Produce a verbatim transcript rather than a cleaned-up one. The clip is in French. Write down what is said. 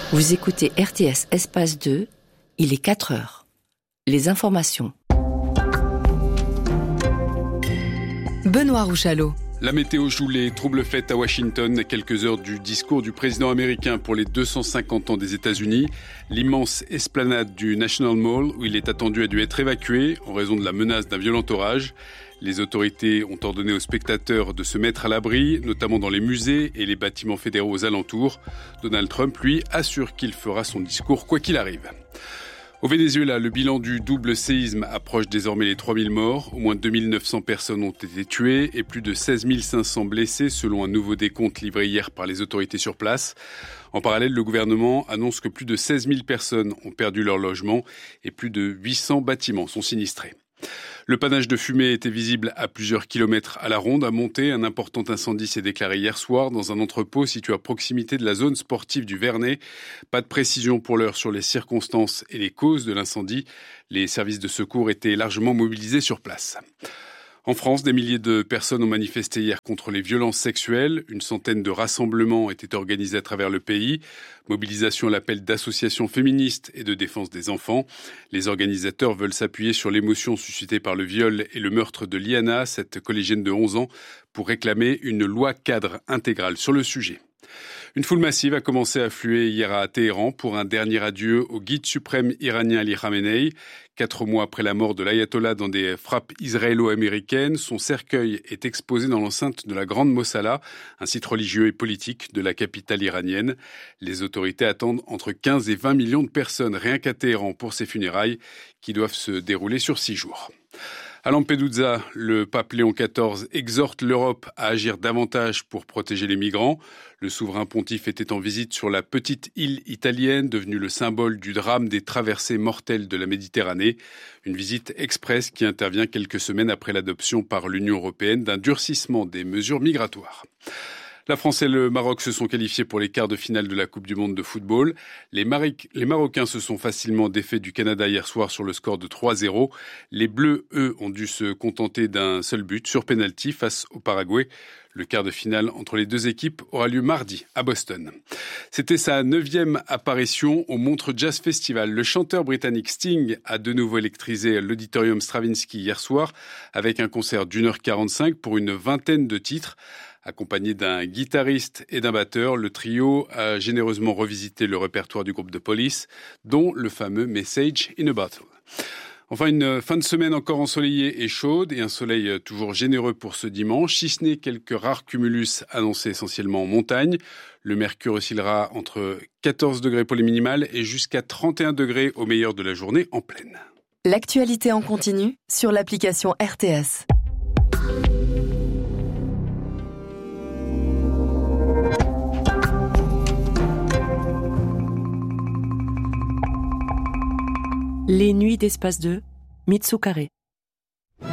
Vous écoutez R T S Espace deux, il est quatre heures. Les informations. Benoît Rouchalot. La météo joue les troubles fêtes à Washington à quelques heures du discours du président américain pour les deux cent cinquante ans des États-Unis. L'immense esplanade du National Mall où il est attendu a dû être évacué en raison de la menace d'un violent orage. Les autorités ont ordonné aux spectateurs de se mettre à l'abri, notamment dans les musées et les bâtiments fédéraux aux alentours. Donald Trump, lui, assure qu'il fera son discours quoi qu'il arrive. Au Venezuela, le bilan du double séisme approche désormais les trois mille morts. Au moins deux mille neuf cents personnes ont été tuées et plus de seize mille cinq cents blessés selon un nouveau décompte livré hier par les autorités sur place. En parallèle, le gouvernement annonce que plus de seize mille personnes ont perdu leur logement et plus de huit cents bâtiments sont sinistrés. Le panache de fumée était visible à plusieurs kilomètres à la ronde. À Monté, un important incendie s'est déclaré hier soir dans un entrepôt situé à proximité de la zone sportive du Vernet. Pas de précision pour l'heure sur les circonstances et les causes de l'incendie. Les services de secours étaient largement mobilisés sur place. En France, des milliers de personnes ont manifesté hier contre les violences sexuelles. Une centaine de rassemblements étaient organisés à travers le pays. Mobilisation à l'appel d'associations féministes et de défense des enfants. Les organisateurs veulent s'appuyer sur l'émotion suscitée par le viol et le meurtre de Liana, cette collégienne de onze ans, pour réclamer une loi cadre intégrale sur le sujet. Une foule massive a commencé à affluer hier à Téhéran pour un dernier adieu au guide suprême iranien Ali Khamenei. Quatre mois après la mort de l'ayatollah dans des frappes israélo-américaines, son cercueil est exposé dans l'enceinte de la Grande Mossala, un site religieux et politique de la capitale iranienne. Les autorités attendent entre quinze et vingt millions de personnes rien qu'à Téhéran pour ces funérailles qui doivent se dérouler sur six jours. À Lampedusa, le pape Léon quatorze exhorte l'Europe à agir davantage pour protéger les migrants. Le souverain pontife était en visite sur la petite île italienne, devenue le symbole du drame des traversées mortelles de la Méditerranée. Une visite express qui intervient quelques semaines après l'adoption par l'Union européenne d'un durcissement des mesures migratoires. La France et le Maroc se sont qualifiés pour les quarts de finale de la Coupe du monde de football. Les, Maric- les Marocains se sont facilement défaits du Canada hier soir sur le score de trois zéro. Les Bleus, eux, ont dû se contenter d'un seul but sur pénalty face au Paraguay. Le quart de finale entre les deux équipes aura lieu mardi à Boston. C'était sa neuvième apparition au Montreux Jazz Festival. Le chanteur britannique Sting a de nouveau électrisé l'auditorium Stravinsky hier soir avec un concert d'une heure quarante-cinq pour une vingtaine de titres. Accompagné d'un guitariste et d'un batteur, le trio a généreusement revisité le répertoire du groupe The Police, dont le fameux Message in a Bottle. Enfin, une fin de semaine encore ensoleillée et chaude et un soleil toujours généreux pour ce dimanche, si ce n'est quelques rares cumulus annoncés essentiellement en montagne. Le mercure oscillera entre quatorze degrés pour les minimales et jusqu'à trente et un degrés au meilleur de la journée en pleine. L'actualité en continu sur l'application R T S. Les nuits d'Espace deux, Mitsu Carré.